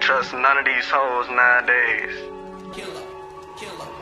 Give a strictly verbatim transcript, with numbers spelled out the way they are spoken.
trust none of these hoes nowadays. Killer, killer.